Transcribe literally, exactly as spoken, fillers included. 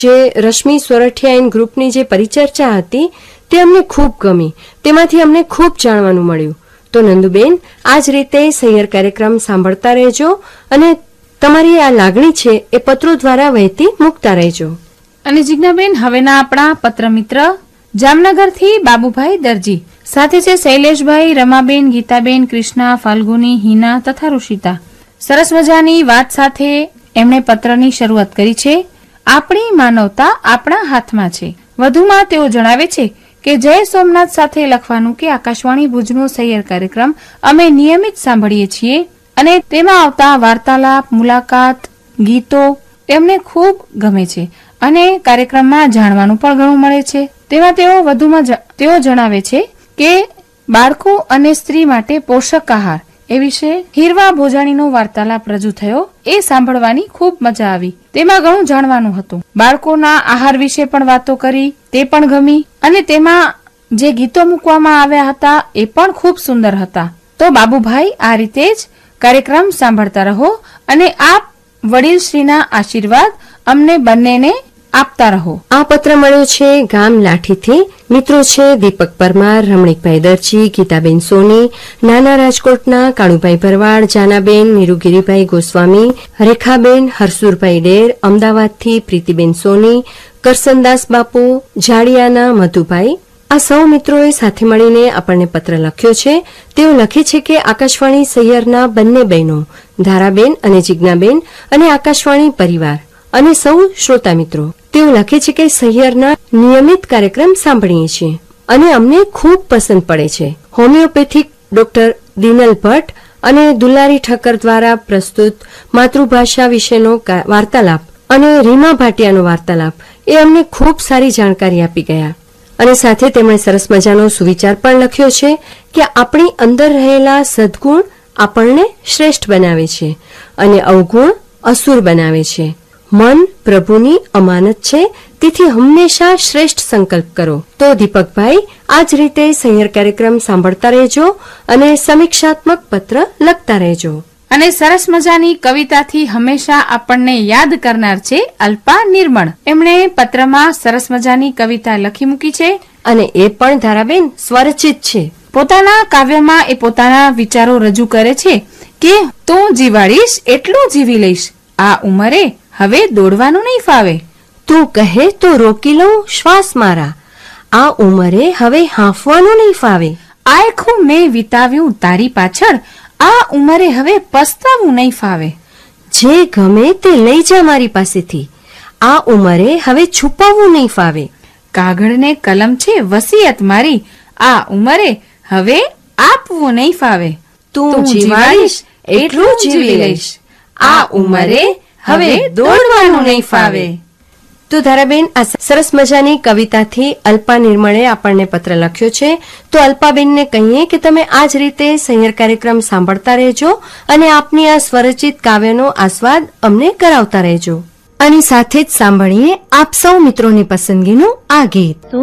જે રશ્મિ સોરઠિયા ગ્રુપની જે પરિચર્ચા હતી તે અમને ખૂબ ગમી. તેમાંથી અમને ખૂબ જાણવાનું મળ્યું. તો નંદુબેન, આ જ રીતે સહિયર કાર્યક્રમ સાંભળતા રહેજો અને તમારી આ લાગણી છે એ પત્રો દ્વારા વહેતી મૂકતા રહેજો. અને જિજ્ઞાબેન, હવેના આપણા પત્ર મિત્ર જામનગરથી બાબુભાઈ દરજી, સાથે છે શૈલેષભાઈ, રમાબેન, ગીતાબેન, કૃષ્ણા, ફાલ્ગુની, હિના તથા ઋષિતા. સરસ મજાની વાત સાથે એમણે પત્રની શરૂઆત કરી છે. આપણી માનવતા આપણા હાથમાં છે. વધુમાં તેઓ જણાવે છે કે જય સોમનાથ સાથે લખવાનું કે આકાશવાણી ભુજનો સહિયર કાર્યક્રમ અમે નિયમિત સાંભળીએ છીએ અને તેમાં આવતા વાર્તાલાપ, મુલાકાત, ગીતો એમને ખૂબ ગમે છે અને કાર્યક્રમમાં જાણવાનું પણ ઘણું મળે છે. તેમાં તેઓ વધુમાં તેઓ જણાવે છે કે બાળકો અને સ્ત્રી માટે પોષક આહાર એ વિશે હીરવા ભોજાણીનો વાર્તાલાપ રજૂ થયો. એ સાંભળવાની ખૂબ મજા આવી. તેમાં ઘણું જાણવાનું હતું. બાળકોના આહાર વિશે પણ વાતો કરી, તે પણ ગમી અને તેમાં જે ગીતો મૂકવામાં આવ્યા હતા એ પણ ખૂબ સુંદર હતા. તો બાબુભાઈ, આ રીતે જ કાર્યક્રમ સાંભળતા રહો અને આપ વડીલશ્રીના આશીર્વાદ અમને બંનેને આપતા રહો. આ પત્ર મળ્યો છે ગામ લાઠીથી. મિત્રો છે દીપક પરમાર, રમણીકભાઈ દરજી, ગીતાબેન સોની, નાના રાજકોટના કાળુભાઈ ભરવાડ, જાનાબેન, નીરુગીરીભાઈ ગોસ્વામી, રેખાબેન, હરસુરભાઈ ડેર, અમદાવાદથી પ્રીતિબેન સોની, કરસનદાસ બાપુ, જાડિયાના મધુભાઈ. આ સૌ મિત્રોએ સાથે મળીને આપણને પત્ર લખ્યો છે. તેઓ લખે છે કે આકાશવાણી સહિયરના બંને બહેનો ધારાબેન અને જિજ્ઞાબેન અને આકાશવાણી પરિવાર અને સૌ શ્રોતા મિત્રો, તેઓ લખે છે કે સહિયરના નિયમિત કાર્યક્રમ સાંભળીએ છીએ અને અમને ખૂબ પસંદ પડે છે. હોમિયોપેથિક ડોક્ટર દિનલ ભટ્ટ અને દુલારી ઠક્કર દ્વારા પ્રસ્તુત માતૃભાષા વિશેનો વાર્તાલાપ અને રીમા ભાટિયાનો વાર્તાલાપ એ અમને ખૂબ સારી જાણકારી આપી ગયા. અને સાથે તેમણે સરસ મજાનો સુવિચાર પણ લખ્યો છે કે આપણી અંદર રહેલા સદગુણ આપણને શ્રેષ્ઠ બનાવે છે અને અવગુણ અસુર બનાવે છે. મન પ્રભુની અમાનત છે, તેથી હંમેશા શ્રેષ્ઠ સંકલ્પ કરો. તો દીપકભાઈ, આ જ રીતે સહિયર કાર્યક્રમ સાંભળતા રહેજો અને સમીક્ષાત્મક પત્ર લખતા રહેજો. અને સરસ મજાની કવિતાથી હંમેશા આપણને યાદ કરનાર છે અલ્પા નિર્મળ. એમણે પત્રમાં સરસ મજાની કવિતા લખી મૂકી છે અને એ પણ ધારાબેન સ્વરચિત છે. પોતાના કાવ્યમાં એ પોતાના વિચારો રજૂ કરે છે કે તું જીવાડીશ એટલું જીવી લઈશ, આ ઉંમરે હવે દોડવાનું નહીં ફાવે. તું કહે તો રોકી લઉં શ્વાસ મારા, આ ઉંમરે હવે હાંફવાનું નહીં ફાવે. આખું મેં વિતાવ્યું તારી પાછળ, આ ઉંમરે હવે પસ્તાવું નહીં ફાવે. જે ગમે તે લઈ જા મારી પાસેથી, આ ઉંમરે હવે છુપાવવું નહીં ફાવે. કાગળ ને કલમ છે વસિયત મારી, આ ઉંમરે હવે આપવું નહીં ફાવે. તું જીવાડીશ એટલું જીવી લઈશ, આ ઉંમરે હવે દોડવાનું નહીં ફાવે. તો ધારાબેન, આ સરસ મજાની કવિતાથી અલ્પા નિર્મળે આપણને પત્ર લખ્યો છે. તો અલ્પાબેનને કહીએ કે તમે આ જ રીતે સહિયર કાર્યક્રમ સાંભળતા રહેજો અને આપની આ સ્વરચિત કાવ્યનો આસ્વાદ અમને કરાવતા રહેજો. અને સાથે જ સાંભળીએ આપ સૌ મિત્રોની પસંદગીનું આ ગીત.